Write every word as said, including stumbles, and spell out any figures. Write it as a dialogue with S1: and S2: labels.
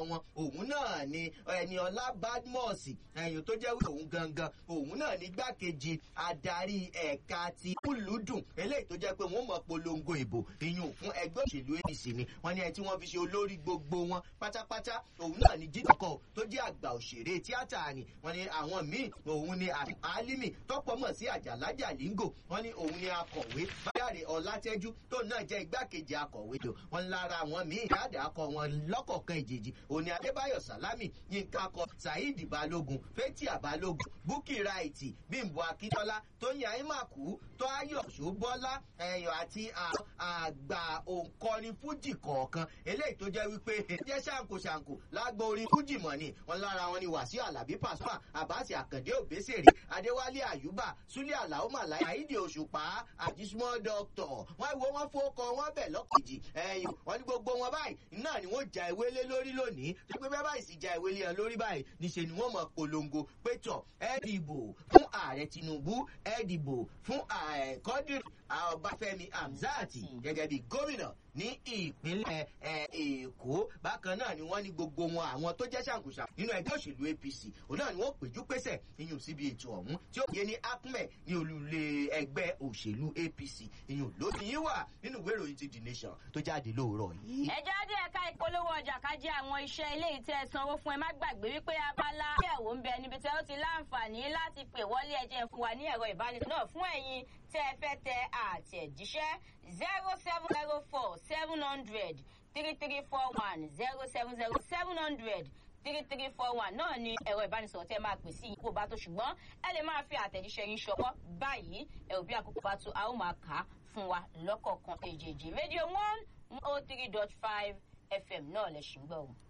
S1: wọn òun náà ni Ẹniọlá Badmus ẹ̀yìn tó jẹ́ wí òun gangan òun náà ní gbákejì adarí ẹ̀ka ti olùdùn eléyìí tó jẹ́ pé wọ́n mọ̀ polongo ìbò ìyún fún ẹgbẹ́ òṣèlú A P C ni wọ́n ní ẹ tí wọ́n fi ṣe olórí gbogbo wọn pátápátá òun náà ní jíjọkọ̀ tó jẹ́ àgbà òṣèré tíátà ni wọ́n ní àwọn míì òun ni Alimi tọ́pọ̀ mọ̀ sí Àjàlá Jàlíngò wọ́n ní òun ni akọ̀wé Báyàrè Ọlátẹ́jú tó náà jẹ́ igbákejì akọ̀wé tó wọ́n lára àwọn míì jáde akọ wọn lọ́kọ̀ọ̀kan ìjèjì òní Adébáyọ̀ Sàlámì Yínká akọ Saheed Balógun Fétíà Balógun Bukky Wright Bímbọ́ Akíntọ́lá Tóyìn Àìmàkù Tóyọ̀ Ṣóbọ́lá ẹ̀yọ̀ àti àgbà òǹkọrin fújì kọ̀ọ̀kan eléyìí tó jẹ́ wípé jẹ́ ṣàǹkóṣàǹkó lágbo orin fújì mọ̀ ni wọ́n lára wọn ni Wàsíù Àlàbí Pasuma Àbáàsì Àkàndé Òbésèré Adéwálé Àyùbá Súlé Àlàó Màláyà Àìdè Òṣùpá àjísúmọ́ dọ́kítọ̀ wọ́n wo wọ́n fọ́kọ wọn bẹ̀ lọ́kejì ẹ̀yìn wọ́n ní gbogbo wọn báyìí náà ni wọ́n ja ìwé lé lórí lónìí tó pé bẹ́ẹ̀ báyìí sì ja ìwé lé ẹ lórí báyìí níṣẹ́ ni wọ́n mọ̀ polongo pétọ̀ ẹ dìbò fún ààrẹ Tinubu ẹ dìbò fún Quadri Ọbáfẹ́mi Hamzat gẹ́gẹ́ bí gómìnà ní ìpínlẹ̀ Èkó bákan náà ni wọ́n ní gbogbo wọn àwọn tó jẹ́ ṣàǹkóṣà nínú ẹgbẹ́ òṣèlú A P C òun náà ni wọ́n péjú pésẹ̀ iyùn síbi ètò ọ̀hún tí ó yé ní Acme ní olùlé ẹgbẹ́ òṣèlú A P C iyùn lónìí yìí wà nínú ìwé ìròyìn ti The Nation tó jáde lóòrọ̀ yìí.
S2: ẹ jáde ẹ̀ka ìpolówó ọjà ká jẹ́ àwọn iṣẹ́ eléyìí tẹ́ ẹ sanwó fún ẹ má gbàgbé wípé abala ẹ̀wò ń bẹ níbi tẹ́ ó ti láǹfààní láti pè wọlé ẹjẹ́ fún wa ní ẹ̀rọ ìbánisọ̀rọ̀ náà fún ẹ̀yin tẹ́ ẹ fẹ́ tẹ àtẹ̀jíṣẹ́ zero seven zero four seven hundred three three four one zero seven zero seven hundred three three four one náà ni ẹ̀rọ ìbánisọ̀rọ̀ tẹ́ máa pè sí ipò bá tó ṣùgbọ́n ẹ lè máa fi àtẹ̀jíṣẹ́ yín ṣọwọ́ báyìí ẹ ò bí àkókò bá tó a ó máa kà á fún wa lọ́kọ̀ọ̀kan èjèèjì rédíò one oh three dot five F M náà lẹ̀ ṣì ń gbọ́.